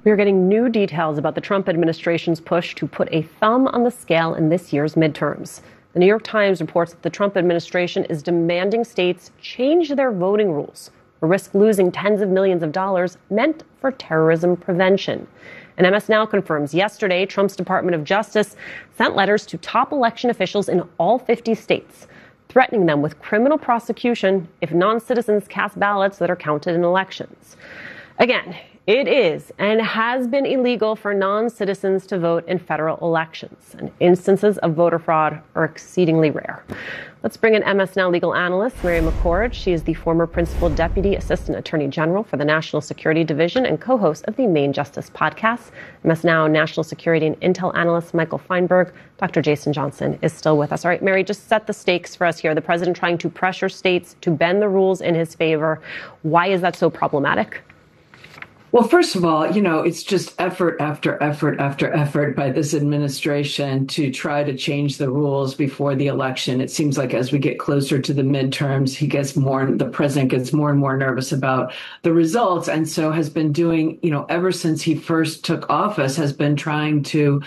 We are getting new details about the Trump administration's push to put a thumb on the scale in this year's midterms. The New York Times reports that the Trump administration is demanding states change their voting rules or risk losing tens of millions of dollars meant for terrorism prevention. And MS Now confirms yesterday Trump's Department of Justice sent letters to top election officials in all 50 states, threatening them with criminal prosecution if non-citizens cast ballots that are counted in elections. Again, it is and has been illegal for non-citizens to vote in federal elections, and instances of voter fraud are exceedingly rare. Let's bring in MS Now legal analyst Mary McCord. She is the former Principal Deputy Assistant Attorney General for the National Security Division and co-host of the Main Justice podcast. MS Now National Security and Intel Analyst Michael Feinberg. Dr. Jason Johnson is still with us. All right, Mary, just set the stakes for us here. The president trying to pressure states to bend the rules in his favor. Why is that so problematic? Well, first of all, it's just effort after effort after effort by this administration to try to change the rules before the election. It seems like as we get closer to the midterms, the president gets more and more nervous about the results. And so has been doing, ever since he first took office, has been trying to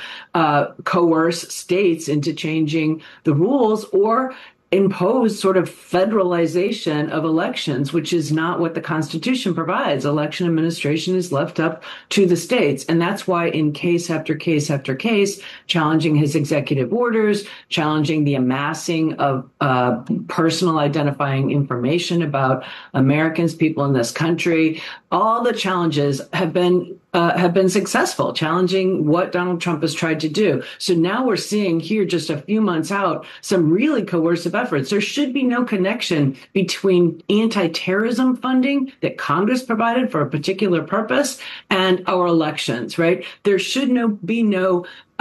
coerce states into changing the rules or impose sort of federalization of elections, which is not what the Constitution provides. Election administration is left up to the states. And that's why in case after case after case, challenging his executive orders, challenging the amassing of personal identifying information about Americans, people in this country, all the challenges have been successful, challenging what Donald Trump has tried to do. So now we're seeing here, just a few months out, some really coercive efforts. There should be no connection between anti-terrorism funding that Congress provided for a particular purpose and our elections, right? There should be no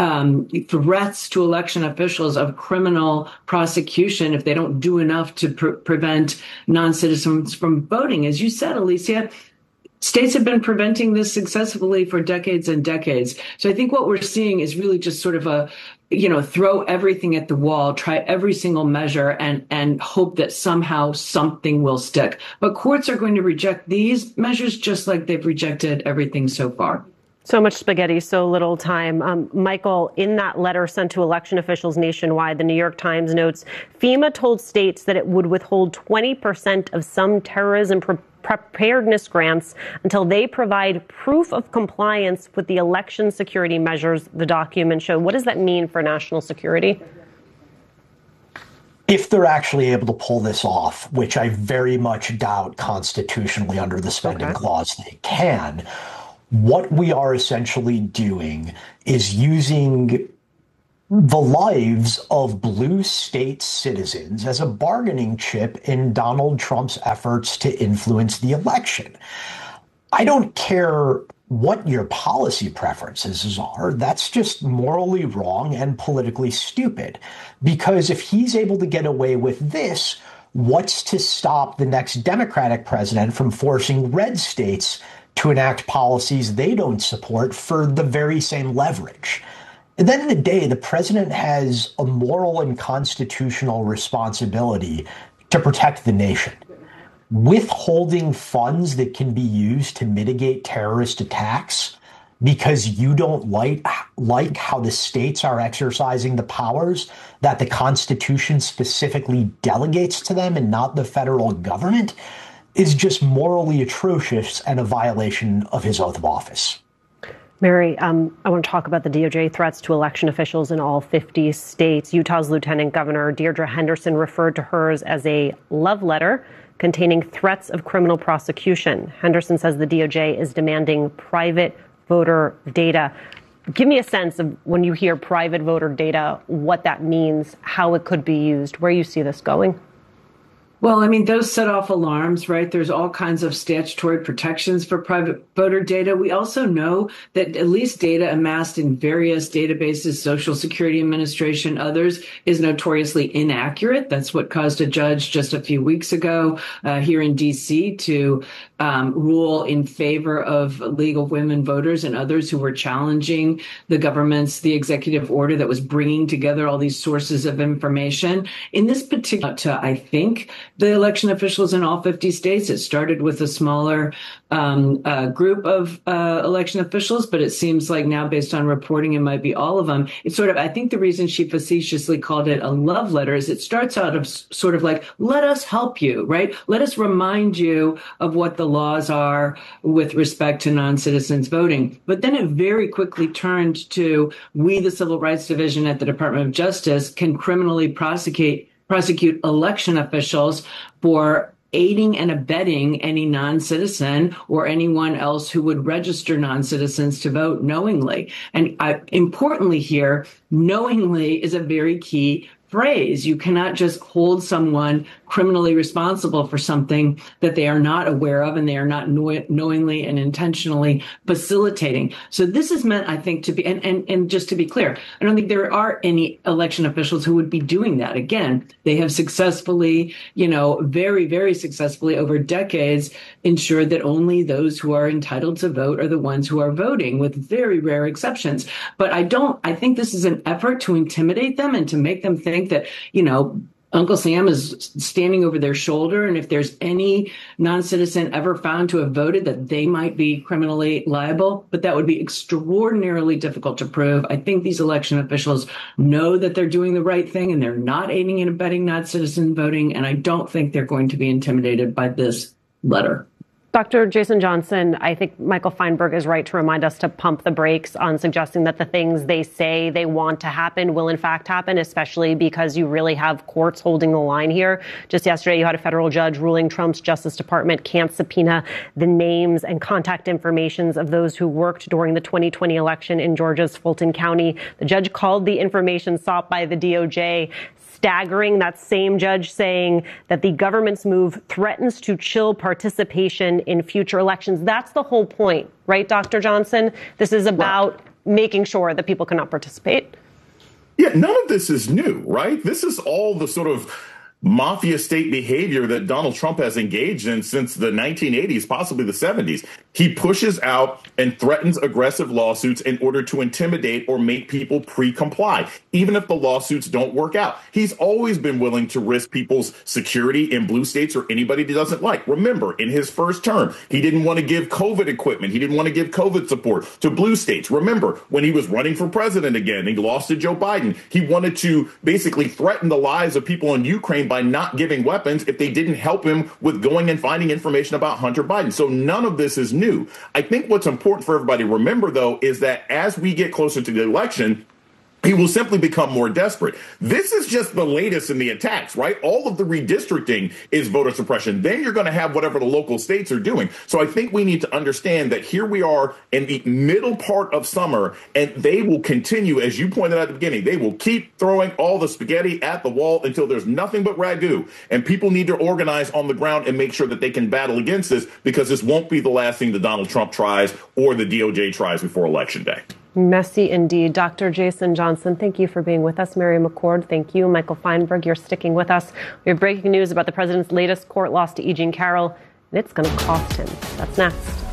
threats to election officials of criminal prosecution if they don't do enough to prevent non-citizens from voting. As you said, Alicia, states have been preventing this successfully for decades and decades. So I think what we're seeing is really just sort of throw everything at the wall, try every single measure and hope that somehow something will stick. But courts are going to reject these measures just like they've rejected everything so far. So much spaghetti, so little time. Michael, in that letter sent to election officials nationwide, the New York Times notes FEMA told states that it would withhold 20% of some terrorism preparedness grants until they provide proof of compliance with the election security measures the document showed. What does that mean for national security? If they're actually able to pull this off, which I very much doubt constitutionally under the spending clause they can, what we are essentially doing is using the lives of blue state citizens as a bargaining chip in Donald Trump's efforts to influence the election. I don't care what your policy preferences are. That's just morally wrong and politically stupid. Because if he's able to get away with this, what's to stop the next Democratic president from forcing red states to enact policies they don't support for the very same leverage? At the end of the day, the president has a moral and constitutional responsibility to protect the nation. Withholding funds that can be used to mitigate terrorist attacks because you don't like how the states are exercising the powers that the Constitution specifically delegates to them and not the federal government is just morally atrocious and a violation of his oath of office. Mary, I want to talk about the DOJ threats to election officials in all 50 states. Utah's Lieutenant Governor Deirdre Henderson referred to hers as a love letter containing threats of criminal prosecution. Henderson says the DOJ is demanding private voter data. Give me a sense of, when you hear private voter data, what that means, how it could be used, where you see this going. Well, I mean, those set off alarms, right? There's all kinds of statutory protections for private voter data. We also know that at least data amassed in various databases, Social Security Administration, others, is notoriously inaccurate. That's what caused a judge just a few weeks ago here in D.C. to rule in favor of League of Women Voters and others who were challenging the executive order that was bringing together all these sources of information. In this particular, I think, the election officials in all 50 states. It started with a smaller group of election officials, but it seems like now, based on reporting, it might be all of them. It's sort of, I think the reason she facetiously called it a love letter is it starts out of sort of like, let us help you, right? Let us remind you of what the laws are with respect to non-citizens voting. But then it very quickly turned to, we, the Civil Rights Division at the Department of Justice, can criminally prosecute election officials for aiding and abetting any non-citizen or anyone else who would register non-citizens to vote knowingly. And importantly here, knowingly is a very key phrase. You cannot just hold someone criminally responsible for something that they are not aware of and they are not knowingly and intentionally facilitating. So this is meant, I think, to be, and just to be clear, I don't think there are any election officials who would be doing that. Again, they have successfully, very, very successfully over decades ensured that only those who are entitled to vote are the ones who are voting, with very rare exceptions. But I think this is an effort to intimidate them and to make them think that, Uncle Sam is standing over their shoulder, and if there's any non-citizen ever found to have voted, that they might be criminally liable. But that would be extraordinarily difficult to prove. I think these election officials know that they're doing the right thing and they're not aiding and abetting non-citizen voting, and I don't think they're going to be intimidated by this letter. Dr. Jason Johnson, I think Michael Feinberg is right to remind us to pump the brakes on suggesting that the things they say they want to happen will in fact happen, especially because you really have courts holding the line here. Just yesterday, you had a federal judge ruling Trump's Justice Department can't subpoena the names and contact informations of those who worked during the 2020 election in Georgia's Fulton County. The judge called the information sought by the DOJ staggering. That same judge saying that the government's move threatens to chill participation in future elections. That's the whole point, right, Dr. Johnson? This is about making sure that people cannot participate. Yeah, none of this is new, right? This is all the sort of mafia state behavior that Donald Trump has engaged in since the 1980s, possibly the 70s. He pushes out and threatens aggressive lawsuits in order to intimidate or make people pre-comply, even if the lawsuits don't work out. He's always been willing to risk people's security in blue states or anybody he doesn't like. Remember, in his first term, he didn't want to give COVID equipment. He didn't want to give COVID support to blue states. Remember, when he was running for president again, he lost to Joe Biden. He wanted to basically threaten the lives of people in Ukraine by not giving weapons if they didn't help him with going and finding information about Hunter Biden. So none of this is new. I think what's important for everybody to remember, though, is that as we get closer to the election, he will simply become more desperate. This is just the latest in the attacks, right? All of the redistricting is voter suppression. Then you're going to have whatever the local states are doing. So I think we need to understand that here we are in the middle part of summer, and they will continue, as you pointed out at the beginning, they will keep throwing all the spaghetti at the wall until there's nothing but ragu. And people need to organize on the ground and make sure that they can battle against this, because this won't be the last thing that Donald Trump tries or the DOJ tries before Election Day. Messy indeed. Dr. Jason Johnson, thank you for being with us. Mary McCord, thank you. Michael Feinberg, you're sticking with us. We have breaking news about the president's latest court loss to E. Jean Carroll, and it's going to cost him. That's next.